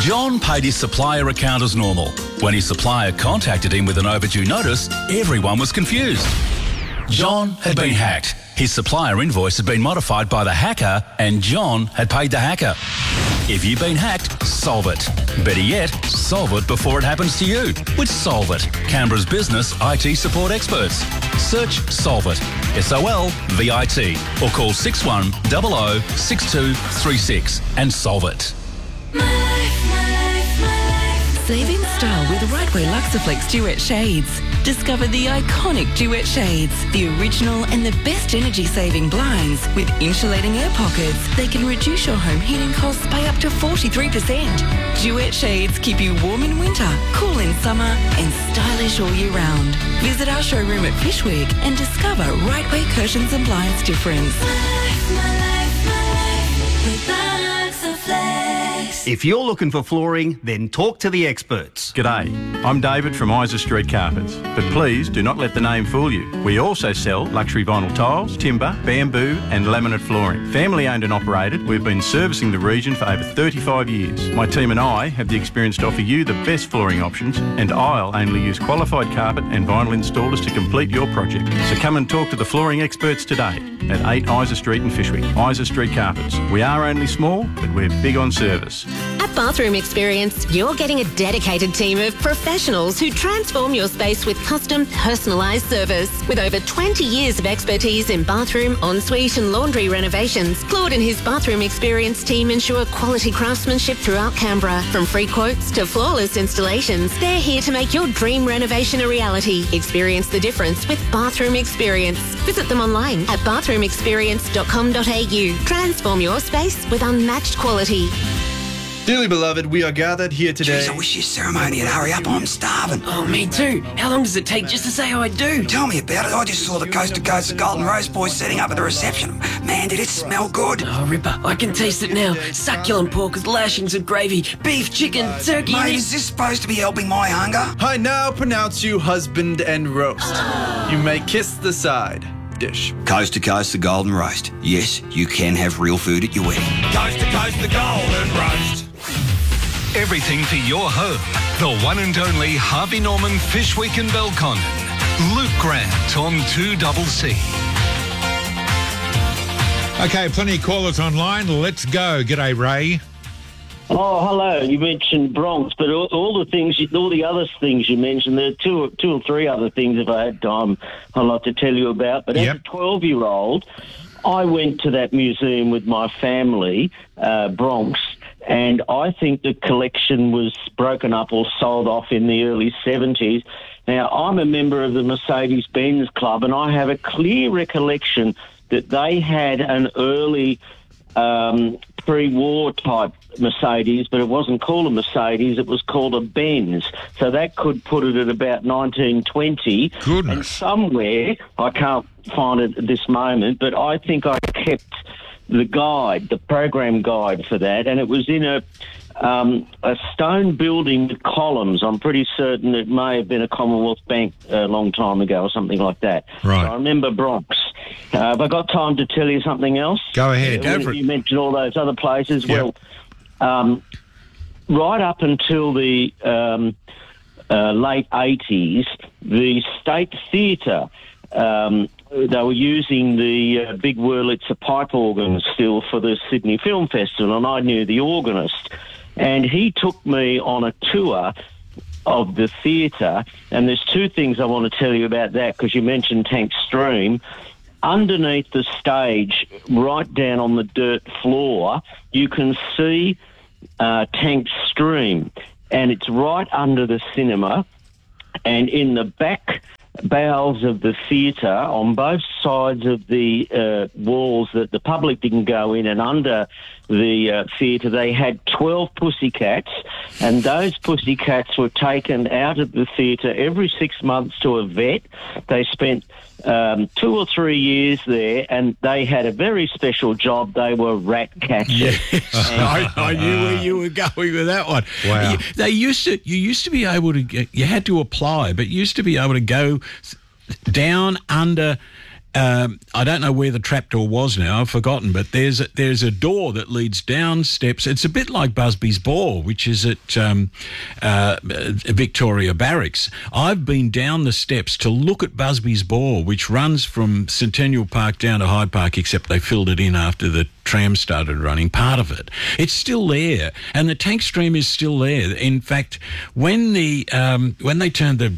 John paid his supplier account as normal. When his supplier contacted him with an overdue notice, everyone was confused. John had been hacked. His supplier invoice had been modified by the hacker and John had paid the hacker. If you've been hacked, solve it. Better yet, solve it before it happens to you with Solve It, Canberra's business IT support experts. Search Solve It, SOLVIT, or call 6100 6236 and solve it. Save in style with Rightway Luxaflex Duet Shades. Discover the iconic Duet Shades, the original and the best energy-saving blinds with insulating air pockets. They can reduce your home heating costs by up to 43%. Duet Shades keep you warm in winter, cool in summer and stylish all year round. Visit our showroom at Fishwick and discover Rightway Curtains and Blinds difference. If you're looking for flooring, then talk to the experts. G'day, I'm David from Isa Street Carpets, but please do not let the name fool you. We also sell luxury vinyl tiles, timber, bamboo and laminate flooring. Family owned and operated, we've been servicing the region for over 35 years. My team and I have the experience to offer you the best flooring options, and I'll only use qualified carpet and vinyl installers to complete your project. So come and talk to the flooring experts today at 8 Isa Street in Fishwick. Isa Street Carpets. We are only small, but we're big on service. At Bathroom Experience, you're getting a dedicated team of professionals who transform your space with custom, personalised service. With over 20 years of expertise in bathroom, ensuite and laundry renovations, Claude and his Bathroom Experience team ensure quality craftsmanship throughout Canberra. From free quotes to flawless installations, they're here to make your dream renovation a reality. Experience the difference with Bathroom Experience. Visit them online at bathroomexperience.com.au. Transform your space with unmatched quality. Dearly beloved, we are gathered here today. Jeez, I wish your ceremony would hurry up. I'm starving. Oh, me too. How long does it take just to say I do? Tell me about it. I just saw the Coast to Coast the Golden Rose boys setting up at the reception. Man, did it smell good. Oh, Ripper, I can taste it now. Succulent pork with lashings of gravy, beef, chicken, turkey... Mate, is this supposed to be helping my hunger? I now pronounce you husband and roast. You may kiss the side dish. Coast to Coast the Golden Roast. Yes, you can have real food at your wedding. Coast to Coast the Golden Roast. Everything for your home. The one and only Harvey Norman Fishwick and Belconnen. Luke Grant on 2CC. Okay, plenty of callers online. Let's go. G'day, Ray. Oh, hello. You mentioned Bronx, but all the other things you mentioned, there are two or three other things, if I had time, I'd like to tell you about. But as a 12-year-old, I went to that museum with my family, Bronx, and I think the collection was broken up or sold off in the early 70s. Now, I'm a member of the Mercedes-Benz Club, and I have a clear recollection that they had an early pre-war type Mercedes, but it wasn't called a Mercedes, it was called a Benz. So that could put it at about 1920. Goodness. And somewhere, I can't find it at this moment, but I think I kept the guide, the program guide for that, and it was in a stone building with columns. I'm pretty certain it may have been a Commonwealth Bank a long time ago or something like that. Right. So I remember Bronx. Have I got time to tell you something else? Go ahead. Go for it. You mentioned all those other places. Yep. Well, right up until the late 80s, the State Theatre, they were using the big Wurlitzer pipe organ still for the Sydney Film Festival, and I knew the organist. And he took me on a tour of the theatre, and there's two things I want to tell you about that, because you mentioned Tank Stream. Underneath the stage, right down on the dirt floor, you can see Tank Stream, and it's right under the cinema, and in the back bowels of the theatre, on both sides of the walls that the public didn't go in, and under the theatre, they had 12 pussycats, and those pussycats were taken out of the theatre every 6 months to a vet. They spent 2 or 3 years there, and they had a very special job. They were rat catchers. Yes. I knew where you were going with that one. Wow. You used to be able to you had to apply, but you used to be able to go down under I don't know where the trapdoor was now. I've forgotten, but there's a door that leads down steps. It's a bit like Busby's Bore, which is at Victoria Barracks. I've been down the steps to look at Busby's Bore, which runs from Centennial Park down to Hyde Park, except they filled it in after the tram started running, part of it. It's still there, and the tank stream is still there. In fact, when they turned the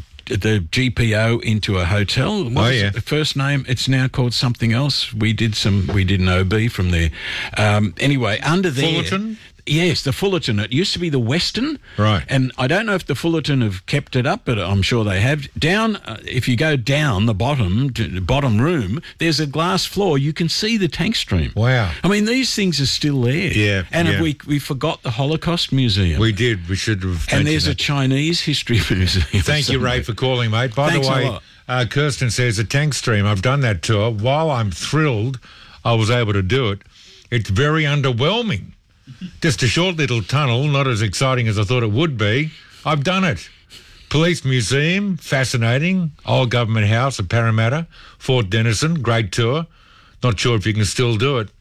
GPO into a hotel. What was the first name? It's now called something else. We did an OB from there. Anyway, under there... Fullerton? Yes, the Fullerton. It used to be the Western. Right. And I don't know if the Fullerton have kept it up, but I'm sure they have. Down, if you go down the bottom room, there's a glass floor. You can see the tank stream. Wow. I mean, these things are still there. Yeah. And we forgot the Holocaust Museum. We did. We should have. And there's a Chinese history museum. Thank you, Ray, for calling, mate. By Thanks the way, a lot. Kirsten says a tank stream. I've done that tour. While I'm thrilled I was able to do it, it's very underwhelming. Just a short little tunnel, not as exciting as I thought it would be. I've done it. Police Museum, fascinating. Old Government House at Parramatta. Fort Denison, great tour. Not sure if you can still do it.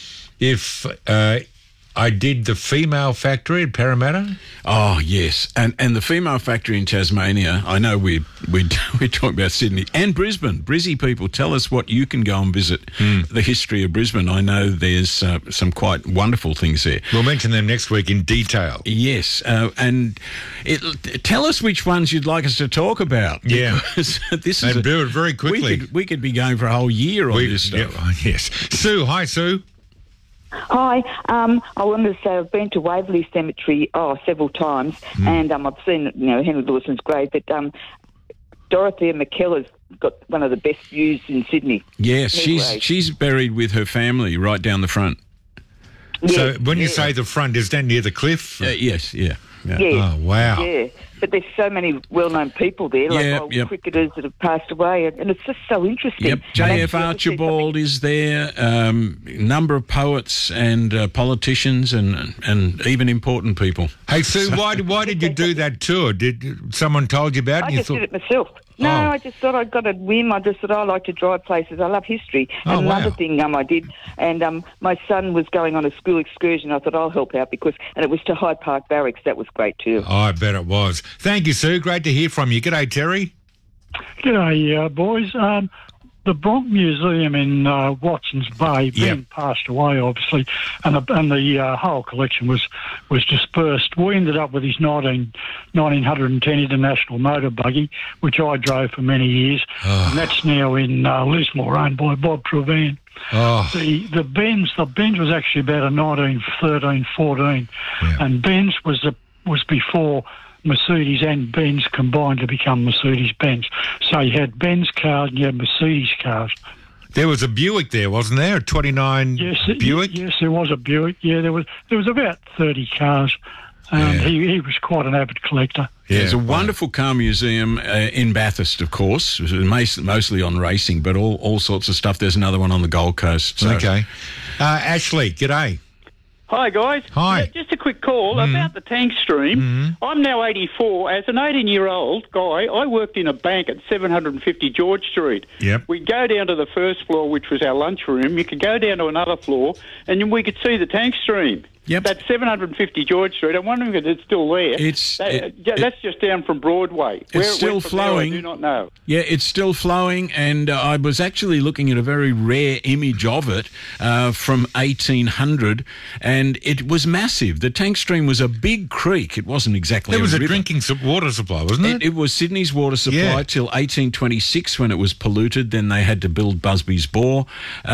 If I did the female factory at Parramatta. Oh, yes. And the female factory in Tasmania, I know we're talking about Sydney and Brisbane. Brizzy people, tell us what you can go and visit, the history of Brisbane. I know there's some quite wonderful things there. We'll mention them next week in detail. Yes. And tell us which ones you'd like us to talk about. Yeah. This and do it very quickly. We could be going for a whole year on this stuff. Yeah, yes. Sue. Hi, Sue. Hi, I wanted to say I've been to Waverley Cemetery several times, and I've seen Henry Lewison's grave, but Dorothea McKellar's got one of the best views in Sydney. Yes, she's buried with her family right down the front. Yes, so when you say the front, is that near the cliff? Yes, yeah. Yeah. Oh, wow. Yeah, but there's so many well-known people there, like old cricketers that have passed away, and it's just so interesting. Yep, J.F. Archibald is there, a number of poets and politicians and even important people. Hey, Sue, why did you do that tour? Did someone told you about it? I just did it myself. No, I just thought I got a whim. I just thought I like to drive places. I love history. And another thing I did, and my son was going on a school excursion. I thought I'll help out and it was to Hyde Park Barracks. That was great too. Oh, I bet it was. Thank you, Sue. Great to hear from you. G'day, Terry. G'day, boys. The Bronx Museum in Watson's Bay, Ben passed away, obviously, and the whole collection was dispersed. We ended up with his 1910 International Motor Buggy, which I drove for many years, and that's now in Lismore, owned by Bob Trevan. The Benz was actually about a 1913, 14, and Benz was before Mercedes and Benz combined to become Mercedes-Benz. So you had Benz cars and you had Mercedes cars. There was a Buick there, wasn't there? A 29 Buick? Yes, there was a Buick. Yeah, there was about 30 cars. He was quite an avid collector. Yeah, there's a wonderful car museum in Bathurst, of course, mostly on racing, but all sorts of stuff. There's another one on the Gold Coast. So. Okay. Ashley, g'day. Hi, guys. Hi. Yeah, just a quick call about the tank stream. I'm now 84. As an 18-year-old guy, I worked in a bank at 750 George Street. Yep. We'd go down to the first floor, which was our lunchroom. You could go down to another floor, and then we could see the tank stream. Yep. That's 750 George Street. I'm wondering if it's still there. That's just down from Broadway. It's still flowing. There, I do not know. Yeah, it's still flowing, and I was actually looking at a very rare image of it from 1800, and it was massive. The tank stream was a big creek. It wasn't exactly It was a river. drinking water supply, wasn't it? It was Sydney's water supply till 1826 when it was polluted. Then they had to build Busby's Bore,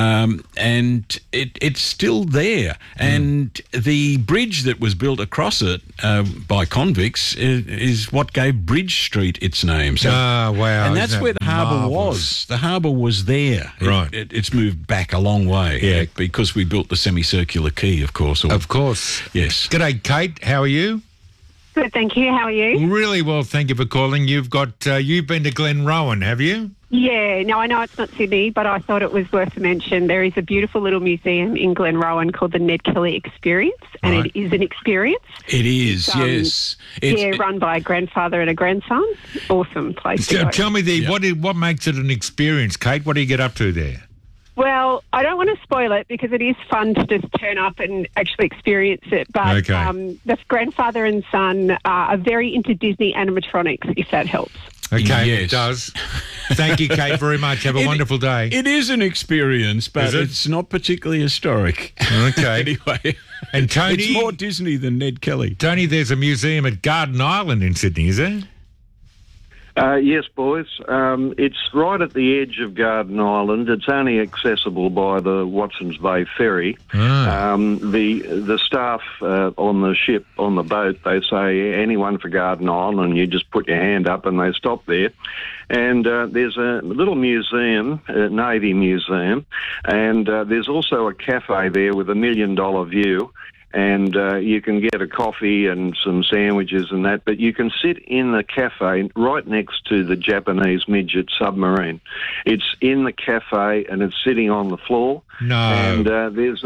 and it's still there. And the bridge that was built across it by convicts is what gave Bridge Street its name. So, wow. And that's where the harbour was. The harbour was there. Right. It's moved back a long way because we built the semicircular quay, of course. Of course. Yes. G'day, Kate. How are you? Good, thank you. How are you? Really well, thank you for calling. You've been to Glenrowan, have you? Yeah, no, I know it's not Sydney, but I thought it was worth a mention. There is a beautiful little museum in Glenrowan called the Ned Kelly Experience, and it is an experience. It is, yes. Run by a grandfather and a grandson. Awesome place to go. Tell me, what makes it an experience, Kate? What do you get up to there? Well, I don't want to spoil it because it is fun to just turn up and actually experience it. But the grandfather and son are very into Disney animatronics, if that helps. Okay, yes. It does. Thank you, Kate, very much. Have a wonderful day. It is an experience, but it's not particularly historic. Okay. Anyway. And Tony... It's more Disney than Ned Kelly. Tony, there's a museum at Garden Island in Sydney, is there? Yes, boys. It's right at the edge of Garden Island. It's only accessible by the Watsons Bay ferry. The staff on the ship, on the boat, they say anyone for Garden Island, you just put your hand up and they stop there. And there's a little museum, a Navy museum, and there's also a cafe there with $1 million view. And you can get a coffee and some sandwiches and that, but you can sit in the cafe right next to the Japanese midget submarine. It's in the cafe and it's sitting on the floor. No. And there's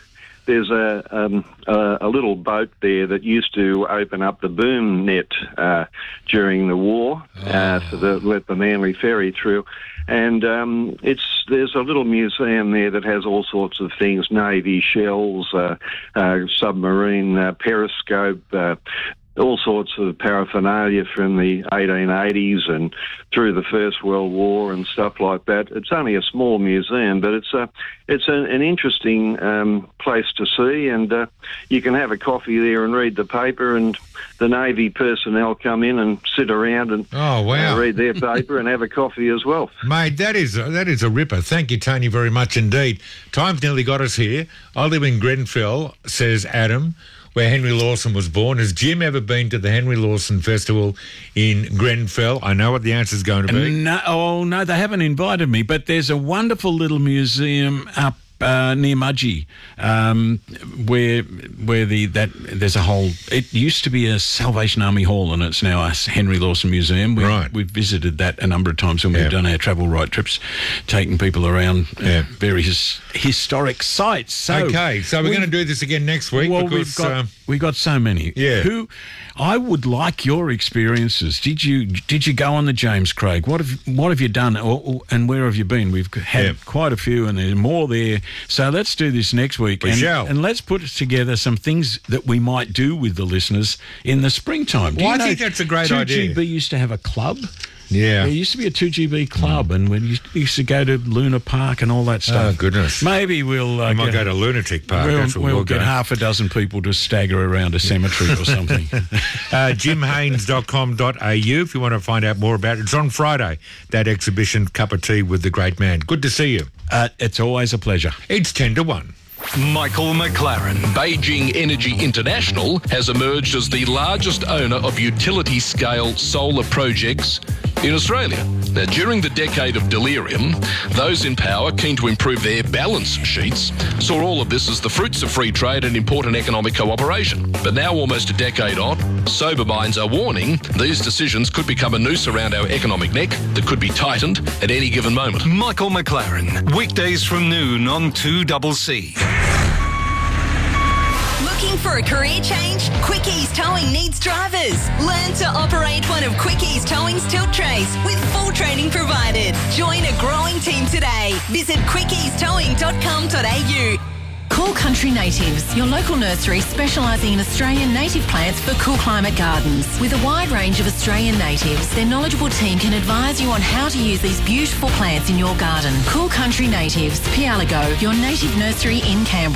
a little boat there that used to open up the boom net during the war to let the Manly Ferry through. And there's a little museum there that has all sorts of things, Navy shells, submarine periscope, all sorts of paraphernalia from the 1880s and through the First World War and stuff like that. It's only a small museum, but it's an interesting place to see, and you can have a coffee there and read the paper, and the Navy personnel come in and sit around and read their paper and have a coffee as well. Mate, that is a ripper. Thank you, Tony, very much indeed. Time's nearly got us here. I live in Grenfell, says Adam, where Henry Lawson was born. Has Jim ever been to the Henry Lawson Festival in Grenfell? I know what the answer's going to be. No, they haven't invited me, but there's a wonderful little museum up near Mudgee, where there's a whole. It used to be a Salvation Army Hall, and it's now a Henry Lawson Museum. We've visited that a number of times when we've done our travel right trips, taking people around various historic sites. So we're going to do this again next week. Well, because we've got so many. Yeah. I would like your experiences. Did you go on the James Craig? What have you done, and where have you been? We've had quite a few, and there's more there. So let's do this next week. And let's put together some things that we might do with the listeners in the springtime. I think that's a great idea. 2GB used to have a club. Yeah. There used to be a 2GB club, and we used to go to Luna Park and all that stuff. Oh, goodness. Maybe we'll... we might go to Lunatic Park. We'll get half a dozen people to stagger around a cemetery or something. JimHaynes.com.au if you want to find out more about it. It's on Friday, that exhibition, Cup of Tea with the Great Man. Good to see you. It's always a pleasure. It's 10-1. Michael McLaren. Beijing Energy International has emerged as the largest owner of utility-scale solar projects in Australia. Now, during the decade of delirium, those in power keen to improve their balance sheets saw all of this as the fruits of free trade and important economic cooperation. But now, almost a decade on, sober minds are warning these decisions could become a noose around our economic neck that could be tightened at any given moment. Michael McLaren. Weekdays from noon on 2CC. Looking for a career change? Quickies Towing needs drivers. Learn to operate one of Quickies Towing's tilt trays with full training provided. Join a growing team today. Visit quickiestowing.com.au. Cool Country Natives, your local nursery specialising in Australian native plants for cool climate gardens. With a wide range of Australian natives, their knowledgeable team can advise you on how to use these beautiful plants in your garden. Cool Country Natives, Pialago, your native nursery in Canberra.